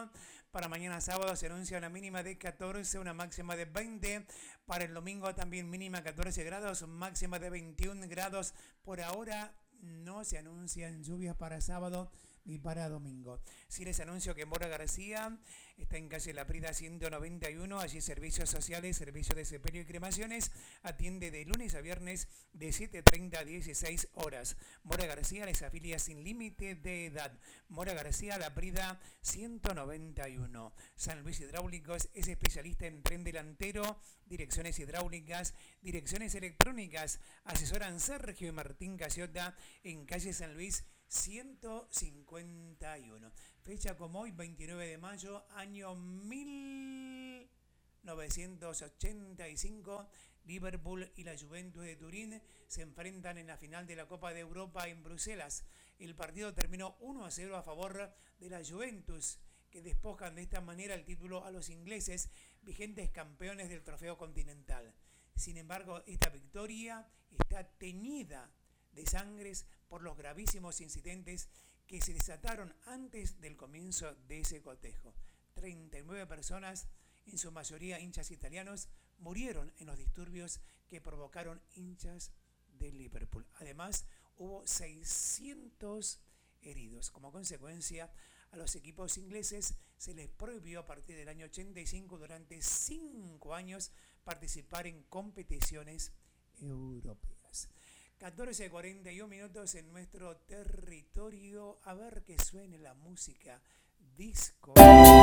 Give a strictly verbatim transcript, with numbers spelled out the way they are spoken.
domingo. Para mañana sábado se anuncia una mínima de catorce, una máxima de veinte. Para el domingo también mínima catorce grados, máxima de veintiún grados. Por ahora no se anuncian lluvias para sábado ni para domingo. Sí les anuncio que Mora García está en calle La Prida ciento noventa y uno, allí servicios sociales, servicio de sepelio y cremaciones, atiende de lunes a viernes de siete treinta a dieciséis horas. Mora García les afilia sin límite de edad. Mora García, La Prida ciento noventa y uno. San Luis Hidráulicos es especialista en tren delantero, direcciones hidráulicas, direcciones electrónicas. Asesoran Sergio y Martín Casiota en calle San Luis ciento cincuenta y uno. Fecha como hoy, veintinueve de mayo, año mil novecientos ochenta y cinco, Liverpool y la Juventus de Turín se enfrentan en la final de la Copa de Europa en Bruselas. El partido terminó uno a cero a favor de la Juventus, que despojan de esta manera el título a los ingleses, vigentes campeones del trofeo continental. Sin embargo, esta victoria está teñida de sangres por los gravísimos incidentes que se desataron antes del comienzo de ese cotejo. treinta y nueve personas, en su mayoría hinchas italianos, murieron en los disturbios que provocaron hinchas de Liverpool. Además, hubo seiscientos heridos. Como consecuencia, a los equipos ingleses se les prohibió a partir del año ochenta y cinco durante cinco años participar en competiciones europeas. catorce cuarenta y uno minutos en nuestro territorio. A ver que suene la música disco.